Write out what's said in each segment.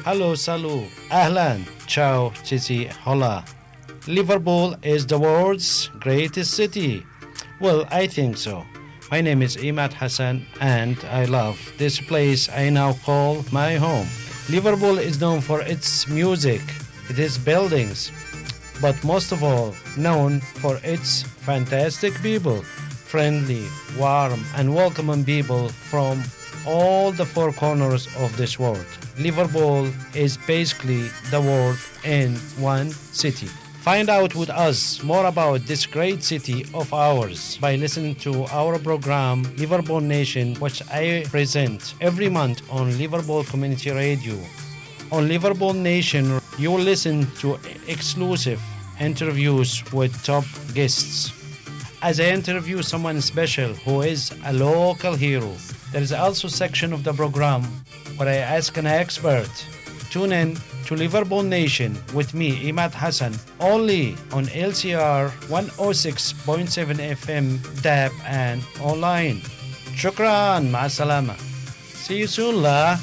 Hello, salut, ahlan, ciao, titi, hola. Liverpool is the world's greatest city. Well, I think so. My name is Imad Hassan and I love this place I now call my home. Liverpool is known for its music, its buildings, but most of all known for its fantastic people, friendly, warm and welcoming people from all the four corners of this world. Liverpool is basically the world in one city. Find out with us more about this great city of ours by listening to our program Liverpool Nation, which I present every month on Liverpool Community Radio. On Liverpool Nation, you will listen to exclusive interviews with top guests. As I interview someone special who is a local hero, there is also a section of the program where I ask an expert. Tune in to Liverpool Nation with me, Imad Hassan, only on LCR 106.7 FM, DAB and online. Shukran, ma'asalama. See you soon, la.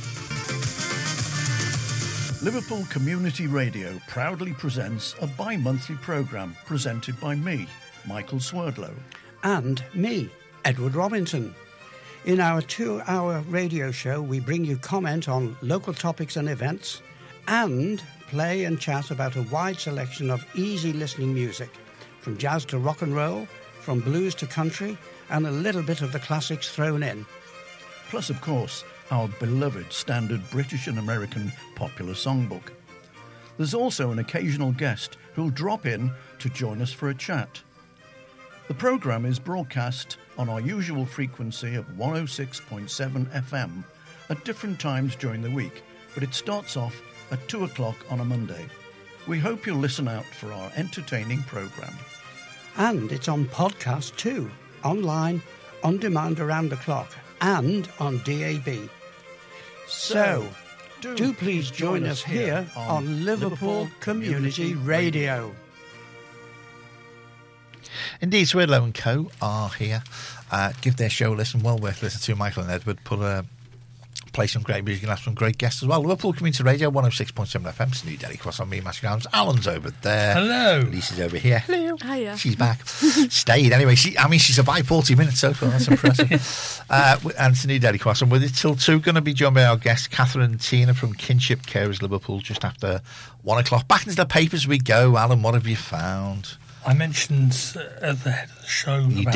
Liverpool Community Radio proudly presents a bi-monthly programme presented by me, Michael Swerdlow. And me, Edward Robinson. In our 2-hour radio show, we bring you comment on local topics and events and play and chat about a wide selection of easy listening music, from jazz to rock and roll, from blues to country, and a little bit of the classics thrown in. Plus, of course, our beloved standard British and American popular songbook. There's also an occasional guest who'll drop in to join us for a chat. The programme is broadcast on our usual frequency of 106.7 FM at different times during the week, but it starts off at 2 o'clock on a Monday. We hope you'll listen out for our entertaining programme. And it's on podcast too, online, on demand around the clock, and on DAB. So, do please join us here on Liverpool Community Radio. Indeed, Swerdlow and Co. are here. Give their show a listen. Well worth listening to. Michael and Edward play some great music and have some great guests as well. Liverpool Community Radio, 106.7 FM. It's New Delhi Cross on me, Matthew Adams. Alan's over there. Hello. Lisa's over here. Hello. Hiya. She's back. Stayed anyway. She's about 40 minutes so far. That's impressive. And it's New Delhi Cross. And with it till 2, going to be joined by our guests, Catherine and Tina from Kinship Carers Liverpool, just after 1 o'clock. Back into the papers we go. Alan, what have you found? I mentioned at the head of the show about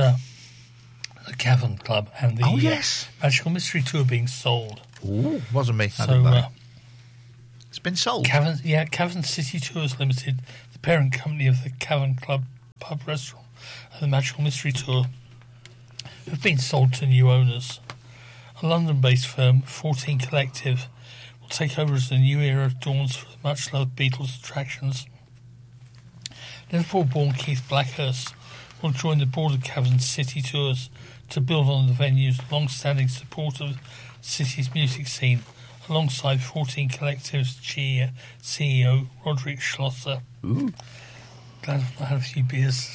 the Cavern Club and the Magical Mystery Tour being sold. Ooh, wasn't me. So it's been sold. Cavern City Tours Limited, the parent company of the Cavern Club pub restaurant and the Magical Mystery Tour, have been sold to new owners. A London-based firm, 14 Collective, will take over as the new era dawns for the much-loved Beatles attractions. Liverpool-born Keith Blackhurst will join the board of Cavern City Tours to build on the venue's long-standing support of the city's music scene, alongside 14 Collective's CEO Roderick Schlosser. Ooh. Glad I've not had a few beers.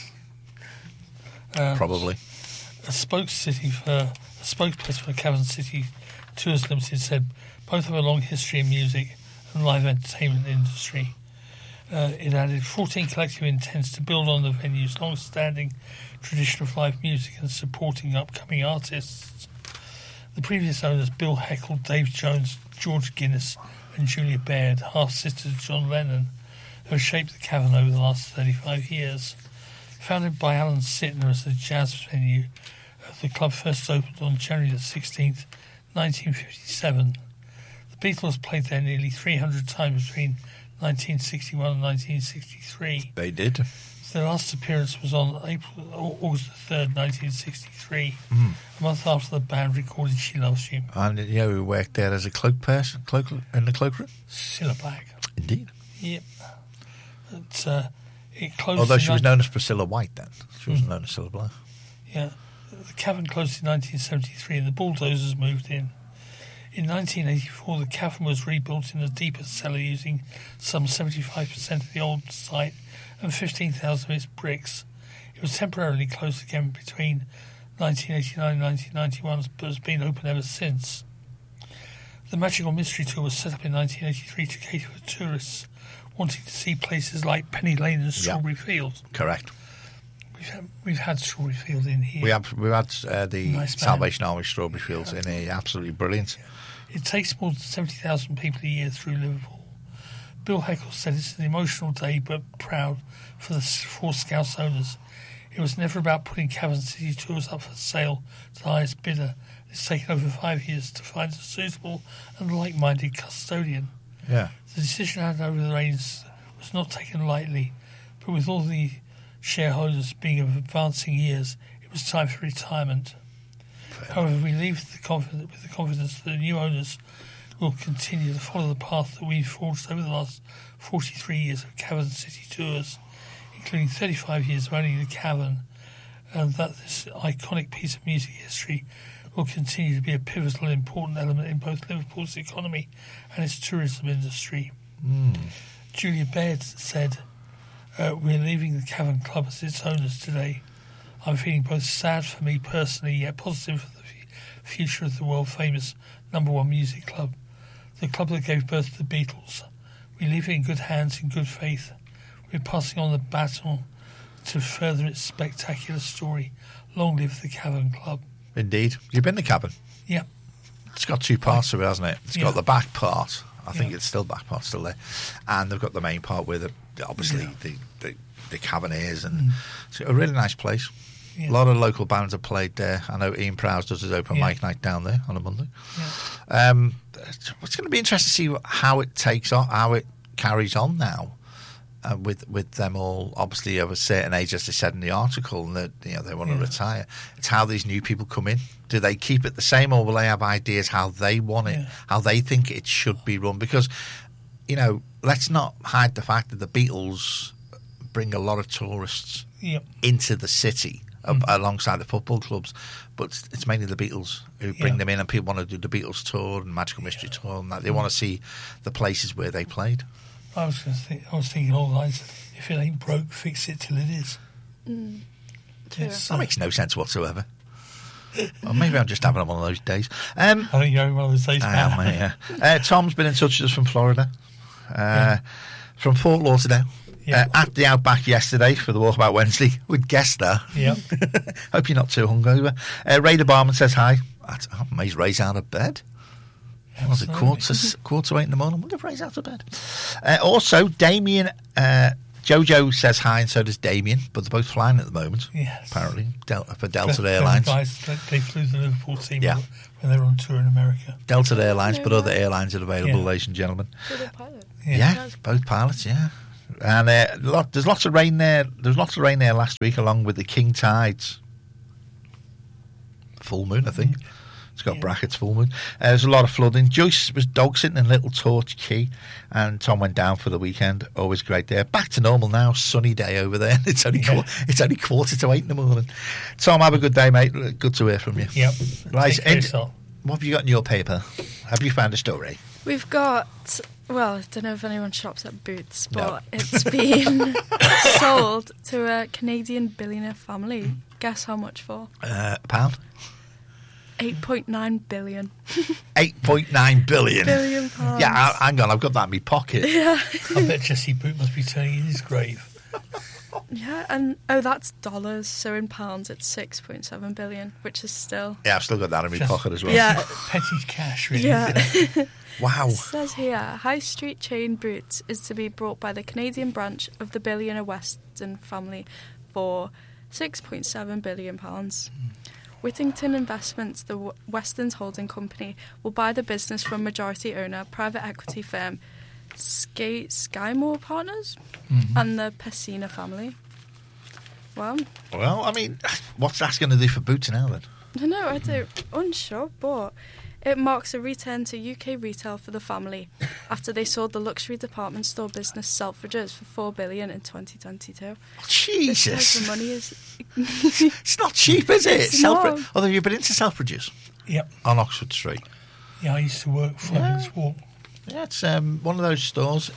Probably. A spokesperson for Cavern City Tours Limited said both have a long history in music and live entertainment industry. It added, 14 Collective intends to build on the venue's long-standing tradition of live music and supporting upcoming artists. The previous owners, Bill Heckle, Dave Jones, George Guinness and Julia Baird, half-sister to John Lennon, have shaped the Cavern over the last 35 years. Founded by Alan Sittner as a jazz venue, the club first opened on January the 16th, 1957. The Beatles played there nearly 300 times between 1961 and 1963. They did. Their last appearance was on August the 3rd, 1963, a month after the band recorded She Loves You. And you know who worked there as a cloak person, in the cloakroom? Cilla Black. Indeed. Yep. It closed. Although she was known as Priscilla White then. She wasn't known as Cilla Black. Yeah. The Cavern closed in 1973 and the Bulldozers moved in. In 1984, the Cavern was rebuilt in a deeper cellar using some 75% of the old site and 15,000 of its bricks. It was temporarily closed again between 1989 and 1991, but has been open ever since. The Magical Mystery Tour was set up in 1983 to cater for tourists wanting to see places like Penny Lane and Strawberry Fields. Correct. We've had Strawberry Fields in here. We've had the Nice Salvation Army Strawberry Fields in here. Absolutely brilliant. It takes more than 70,000 people a year through Liverpool. Bill Heckle said it's an emotional day but proud for the 4 Scouse owners. It was never about putting Cavern City Tours up for sale to the highest bidder. It's taken over 5 years to find a suitable and like-minded custodian. Yeah. The decision handed over the reins was not taken lightly, but with all the shareholders being of advancing years, it was time for retirement. However, we leave with the confidence that the new owners will continue to follow the path that we've forged over the last 43 years of Cavern City Tours, including 35 years of owning the Cavern, and that this iconic piece of music history will continue to be a pivotal and important element in both Liverpool's economy and its tourism industry. Julia Baird said, we're leaving the Cavern Club as its owners today. I'm feeling both sad for me personally, yet positive for the future of the world-famous #1 music club, the club that gave birth to the Beatles. We leave it in good hands, in good faith. We're passing on the baton to further its spectacular story. Long live the Cavern Club. Indeed. You've been to Cavern? Yeah. It's got 2 parts to it, hasn't it? It's got the back part. I think Yeah. it's still back part still there, and they've got the main part where obviously the Cavern is, and it's a really nice place. Yeah. A lot of local bands have played there. I know Ian Prowse does his open mic night down there on a Monday. Yeah. It's going to be interesting to see how it takes on, how it carries on now. With them all obviously of a certain age, as they said in the article, and that they want to retire. It's how these new people come in. Do they keep it the same, or will they have ideas how they want it, how they think it should be run? Because let's not hide the fact that the Beatles bring a lot of tourists into the city alongside the football clubs, but it's mainly the Beatles who bring them in, and people want to do the Beatles tour and Magical Mystery Tour, and that they want to see the places where they played. I was thinking all lines. If it ain't broke, fix it till it is. That makes no sense whatsoever. Well, maybe I'm just having one of those days. I think you're having one of those days. Tom's been in touch with us from Florida, from Fort Lauderdale. At the Outback yesterday for the Walkabout Wednesday with Gester. Yeah. Hope you're not too hungover. Ray the barman says hi. I'm amazed Ray's out of bed. Was it quarter to 8 in the morning? I wonder if Ray's out of bed. Also, Damien, Jojo says hi, and so does Damien, but they're both flying at the moment. Yes. Apparently, for Delta Airlines. Guys, they flew the Liverpool team when they were on tour in America. Delta Airlines, but other airlines are available, ladies and gentlemen. Both pilots, And there's lots of rain there. There was lots of rain there last week, along with the King Tides. Full moon, I think. It's got brackets, full moon. There's a lot of flooding. Joyce was dog sitting in Little Torch Key, and Tom went down for the weekend. Always great there. Back to normal now. Sunny day over there. It's only it's only quarter to 8 in the morning. Tom, have a good day, mate. Good to hear from you. Yep. Right. What have you got in your paper? Have you found a story? We've got, well, I don't know if anyone shops at Boots, but it's been sold to a Canadian billionaire family. Guess how much for? Pound? 8.9 billion. 8.9 billion? Billion pounds. Yeah, hang on, I've got that in my pocket. Yeah. I bet Jesse Boot must be turning in his grave. Yeah, and that's dollars, so in pounds it's 6.7 billion, which is still... Yeah, I've still got that in my pocket as well. Yeah. Petty cash, really. Yeah. Wow. It says here, high street chain Boots is to be brought by the Canadian branch of the billionaire Weston family for £6.7 billion. Whittington Investments, the Weston's holding company, will buy the business from majority owner, private equity firm Skymore Partners and the Pessina family. Well, I mean, what's that going to do for Boots now then? I don't know, I'm unsure, but it marks a return to UK retail for the family after they sold the luxury department store business Selfridges for $4 billion in 2022. Jesus! The money is... It's not cheap, is it? It's not. Although you've been into Selfridges? Yep. On Oxford Street? Yeah, I used to work 4 minutes walk. Yeah, it's one of those stores.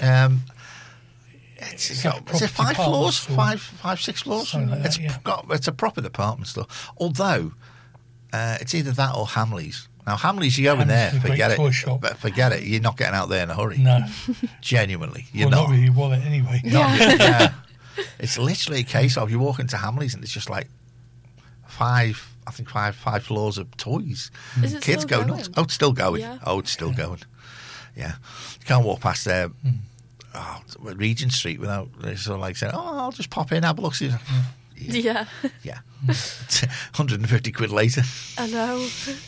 Is it 5 floors? Five, 6 floors? Something like that, It's a proper department store. Although, it's either that or Hamleys, Now, Hamleys, you go in there, Hamleys is a great forget toy it. shop. But forget it. You're not getting out there in a hurry. No. Genuinely. You're Well, not. not with your wallet anyway. Yeah. It's literally a case of you walk into Hamleys and it's just like five floors of toys. Is it Kids still go going? nuts. Oh, it's still going. Yeah. Oh, it's still going. Yeah. You can't walk past there. Regent Street without sort of like saying, "Oh, I'll just pop in, have a look." See. Yeah. Yeah. 150 quid later. I know.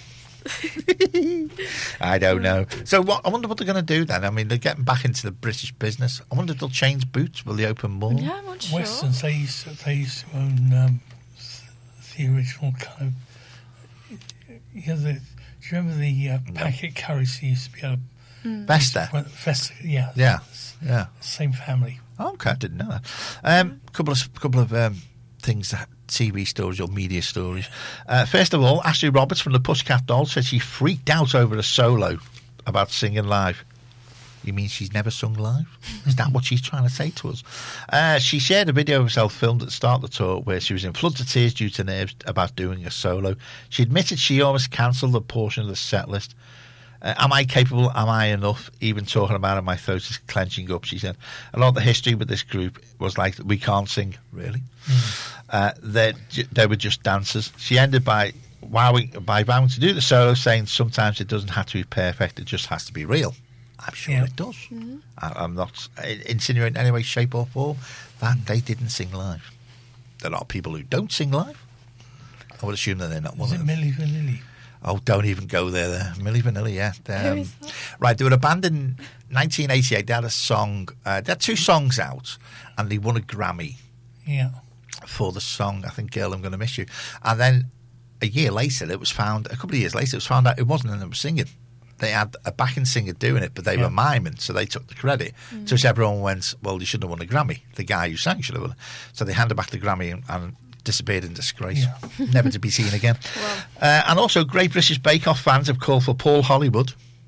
I don't know. So I wonder what they're going to do then. I mean, they're getting back into the British business. I wonder if they'll change Boots. Will they open more? Yeah, I'm not sure. Westons, they used to own the original kind of. Do you remember the packet carriers that used to be able to. Vesta. Vesta, yeah. Yeah. Same family. Okay, I didn't know that. Couple of things, TV stories or media stories. First of all, Ashley Roberts from the Pussycat Dolls said she freaked out over a solo about singing live. You mean she's never sung live? Is that what she's trying to say to us? She shared a video of herself filmed at the start of the tour where she was in floods of tears due to nerves about doing a solo. She admitted she almost cancelled a portion of the set list. Am I capable? Am I enough? Even talking about it, my throat is clenching up, she said. A lot of the history with this group was like, we can't sing, really. They were just dancers. She ended by vowing to do the solo, saying sometimes it doesn't have to be perfect, it just has to be real. I'm sure it does. Mm-hmm. I'm not insinuating in any way, shape or form that they didn't sing live. There are people who don't sing live. I would assume that they're not one of them. Is it Milli Vanilli? Oh, don't even go there. Milli Vanilli, yeah. Who is that? Right, they were a band in 1988. They had a song. They had 2 songs out, and they won a Grammy for the song, I think, Girl, I'm Gonna Miss You. And then a couple of years later, it was found out it wasn't them that was singing. They had a backing singer doing it, but they were miming, so they took the credit. So everyone went, well, you shouldn't have won a Grammy. The guy who sang should have won it. So they handed back the Grammy and disappeared in disgrace, never to be seen again. And also, Great British Bake Off fans have called for Paul Hollywood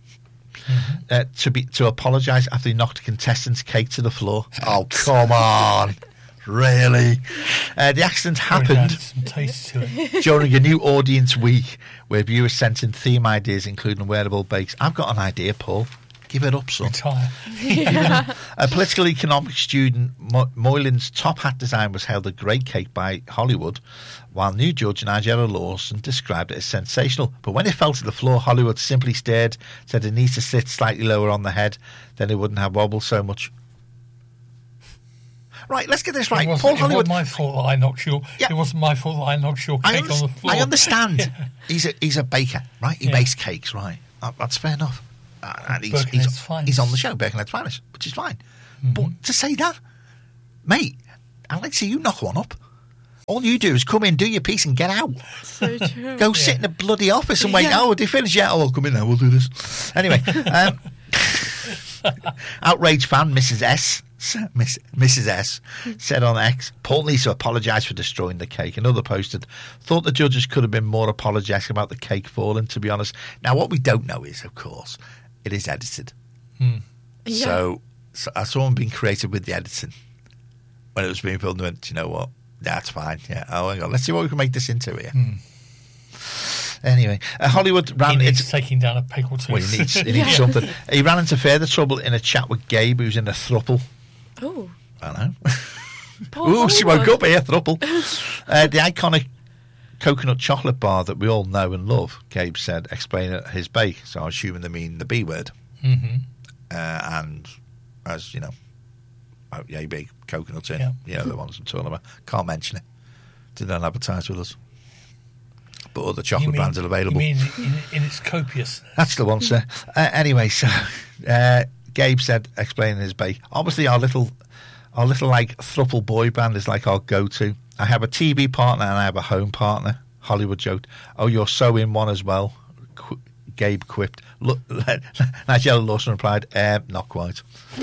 to apologise after he knocked a contestant's cake to the floor. Oh, come on. Really? The accident happened Some taste to it. during a new audience week where viewers sent in theme ideas, including wearable bakes. I've got an idea, Paul. Give it up, son. Retire. A political economics student, Moylan's top hat design was held a great cake by Hollywood, while new judge Nigella Lawson described it as sensational. But when it fell to the floor, Hollywood simply stared, said it needs to sit slightly lower on the head, then it wouldn't have wobbled so much. Right, let's get this right. Paul Hollywood. It wasn't my fault that I knocked your. Yeah. It wasn't my fault that I knocked your cake on the floor. I understand. He's a baker, right? He bakes cakes, right? That's fair enough. And he's on the show, Birkenhead's Finest, which is fine. But to say that, mate, I'd like to see you knock one up. All you do is come in, do your piece, and get out. So true. Go sit in the bloody office and wait. Oh, did you finish yet? Oh, I'll come in now. We'll do this. Anyway, outraged fan Mrs. S said on X, Paul needs to apologise for destroying the cake. Another posted, thought the judges could have been more apologetic about the cake falling, to be honest. Now, what we don't know is, of course, it is edited. So someone being creative with the editing when it was being filmed and went, you know what, that's fine. Yeah. Oh, hang on, let's see what we can make this into here. Anyway, Hollywood ran. It's taking down a peg or two. Well, he needs something. He ran into further trouble in a chat with Gabe, who's in a throuple. Oh. I know. Paul She woke up here, throuple. The iconic coconut chocolate bar that we all know and love, Gabe said, explaining his bake. So I'm assuming they mean the B word. And as you know, you bake coconuts in. You know the ones I'm talking about. Can't mention it. They don't advertise with us. But other chocolate brands are available. You mean in its copious? That's the one, sir. Anyway, so Gabe said, explaining his bake. Obviously, our little like thruple boy band is like our go-to. I have a TV partner and I have a home partner. Hollywood joked. Oh, you're so in one as well. Gabe quipped. Look, Nigella Lawson replied, not quite.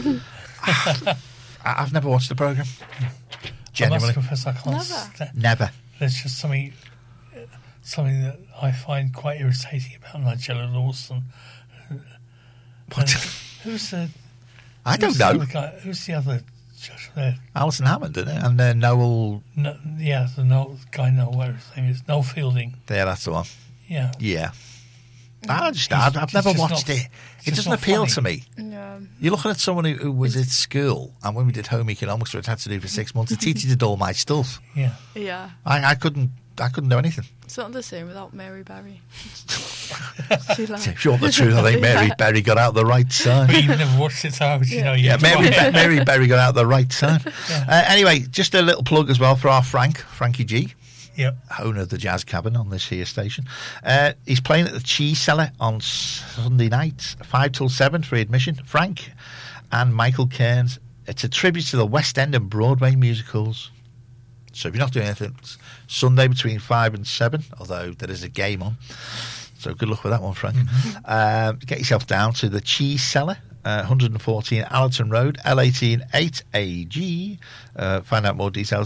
I've never watched the programme. Genuinely. I must confess, I can't stand. Never. There's just something that I find quite irritating about Nigella Lawson. What? Who's the? I don't know. Who's the other judge there? Alison Hammond, isn't it? And Noel. No, the guy Noel. Whatever his name is, Noel Fielding. Yeah, that's the one. Yeah. Yeah. I've never watched it. It doesn't appeal to me. Yeah. You're looking at someone who was at school, and when we did home economics, which I had to do for 6 months, the teacher did all my stuff. Yeah. Yeah. I couldn't do anything. It's not the same without Mary Berry. If you want the truth, I think Mary Berry got out the right side. But you've never watched it, so how would you know? Yeah, Mary Berry got out the right side. Yeah. Anyway, just a little plug as well for our Frankie G. Yep. Owner of the Jazz Cabin on this here station. He's playing at the Cheese Cellar on Sunday night, 5 till 7, free admission. Frank and Michael Cairns. It's a tribute to the West End and Broadway musicals. So if you're not doing anything, it's Sunday between 5 and 7, although there is a game on. So good luck with that one, Frank. Mm-hmm. Get yourself down to the Cheese Cellar. 114 Allerton Road, L18 8AG. Find out more details,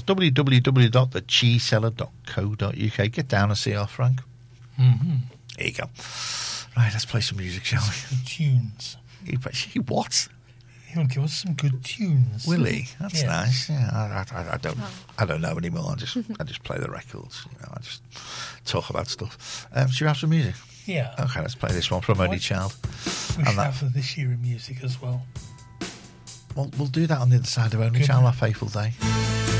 www.thecheesecellar.co.uk. Get down and see our Frank. Mm-hmm. There you go. Right, let's play some music, shall we? Good tunes. What? He'll give us some good tunes. Will he? That's Yes. nice. Yeah, I don't know anymore. I just play the records. I just talk about stuff. Should we have some music? Yeah. Okay, let's play this one from Only Child. We should have for this year in music as well. We'll do that on the other side of Only Good. Child, Our Faithful Day.